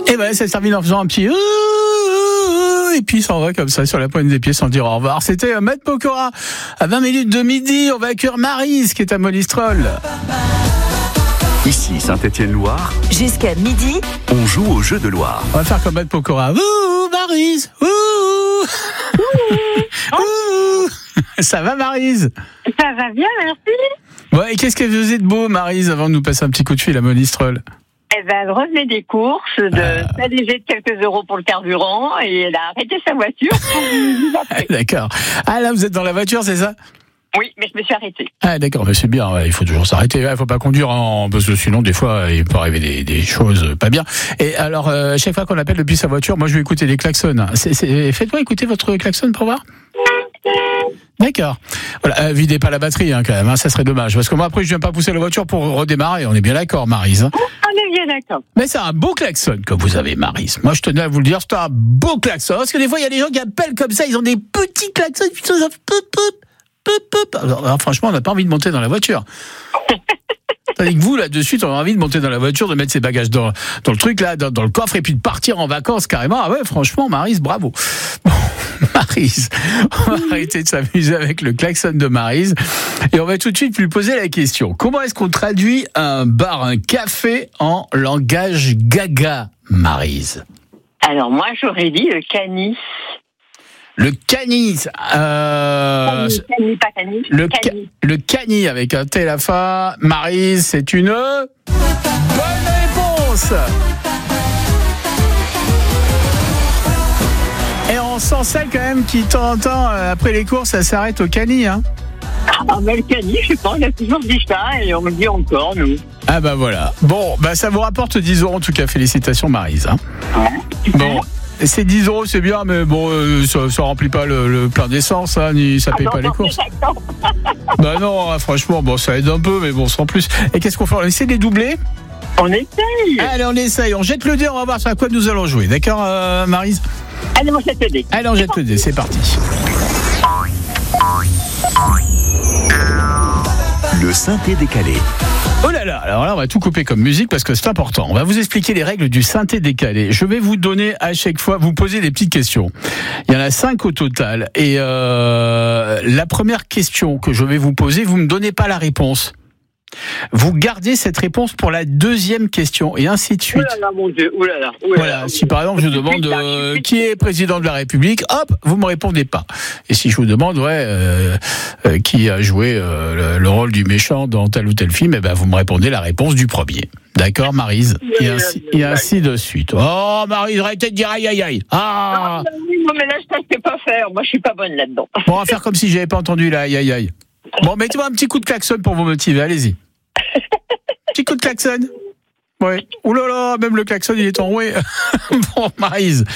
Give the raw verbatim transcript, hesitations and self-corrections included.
Et ben, ça termine en faisant un petit et puis il s'en va comme ça sur la pointe des pieds sans dire au revoir. C'était Matt Pokora à vingt minutes de midi. On va accueillir Maryse qui est à Monistrol. Ici Saint-Étienne-Loire. Jusqu'à midi, on joue au jeu de Loire. On va faire comme Matt Pokora. Ouh, Maryse. Ouh. Ouh. Ça va, Maryse? Ça va bien, merci. Ouais, et qu'est-ce qu'elle faisait de beau, Maryse, avant de nous passer un petit coup de fil à Monistrol? Eh ben, elle revenait des courses, de Ah. s'alléger de quelques euros pour le carburant, et elle a arrêté sa voiture pour nous appeler. D'accord. Ah là, vous êtes dans la voiture, c'est ça? Oui, mais je me suis arrêtée. Ah d'accord, mais c'est bien, ouais, il faut toujours s'arrêter, il faut pas conduire en... parce que sinon des fois il peut arriver des, des choses pas bien. Et alors, euh, chaque fois qu'on appelle depuis sa voiture, moi je vais écouter les klaxons. C'est, c'est... Faites-moi écouter votre klaxon pour voir. D'accord. Voilà, euh, videz pas la batterie hein, quand même, hein, ça serait dommage. Parce que moi après je viens pas pousser la voiture pour redémarrer, on est bien d'accord, Maryse. Hein. On est bien d'accord. Mais c'est un beau klaxon que vous avez, Maryse. Moi je tenais à vous le dire, c'est un beau klaxon. Parce que des fois il y a des gens qui appellent comme ça, ils ont des petits klaxons, putain, ça peut, peut. Alors, alors, franchement, on n'a pas envie de monter dans la voiture. Tandis que vous, là, de suite, on a envie de monter dans la voiture, de mettre ses bagages dans, dans le truc, là, dans, dans le coffre, et puis de partir en vacances carrément. Ah ouais, franchement, Maryse, bravo. Bon, Maryse, on va arrêter de s'amuser avec le klaxon de Maryse. Et on va tout de suite lui poser la question. Comment est-ce qu'on traduit un bar, un café en langage gaga, Maryse? Alors, moi, j'aurais dit le canis. Le canis, euh, Canis, canis, pas canis. le, canis. ca- le cani avec un T à la fin. Maryse, c'est une bonne réponse. Et on sent celle quand même qui, de temps en temps, euh, après les courses, ça s'arrête au cani, hein. Ah, ben, le canis, je sais pas, on a toujours dit ça, et on me dit encore, nous. Ah bah voilà. Bon, bah ça vous rapporte dix euros en tout cas. Félicitations, Maryse. Hein. Bon. C'est dix euros, c'est bien, mais bon, euh, ça, ça remplit pas le, le plein d'essence, hein, ni ça paye Ah, pas non, les courses. non, Bah non, hein, franchement, bon, ça aide un peu, mais bon, sans plus. Et qu'est-ce qu'on fait? On essaie de les doubler? On essaye. Allez, on essaye. On jette le dé, on va voir sur quoi nous allons jouer. D'accord, euh, Maryse? Allez, moi, je te dis. Allez, on jette le dé, c'est parti. Le synthé décalé. Oh là là, alors là, on va tout couper comme musique parce que c'est important. On va vous expliquer les règles du synthé décalé. Je vais vous donner à chaque fois, vous poser des petites questions. Il y en a cinq au total. Et euh, la première question que je vais vous poser, vous me donnez pas la réponse. Vous gardez cette réponse pour la deuxième question et ainsi de suite. Ouh là là, mon Dieu, ouh là là. ouh là Voilà, là. si par exemple je vous demande euh, qui est président de la République, hop, vous me répondez pas. Et si je vous demande ouais, euh, euh, qui a joué euh, le, le rôle du méchant dans tel ou tel film, eh ben vous me répondez la réponse du premier. D'accord, Maryse? Et ainsi, et ainsi de suite. Oh, Maryse, arrêtez de dire aïe aïe aïe. Ah, Ah, oui, non, mais là, je ne sais pas faire. Moi, je suis pas bonne là-dedans. bon, on va faire comme si j'avais pas entendu là, aïe aïe aïe. Bon, mettez-moi un petit coup de klaxon pour vous motiver, allez-y. Petit coup de klaxon. Ouais. Ouh là là, même le klaxon il est enroué. Bon, Maryse.